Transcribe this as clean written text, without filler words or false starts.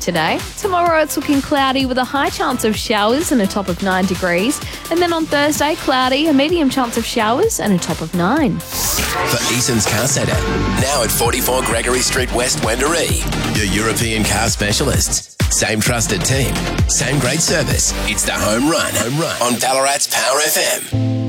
today. Tomorrow it's looking cloudy with a high chance of showers and a top of 9 degrees. And then on Thursday, cloudy, a medium chance of showers and a top of 9. For Eason's Car Centre, now at 44 Gregory Street West, Wendouree. Your European car specialists. Same trusted team. Same great service. It's the Home Run on Ballarat's Power FM.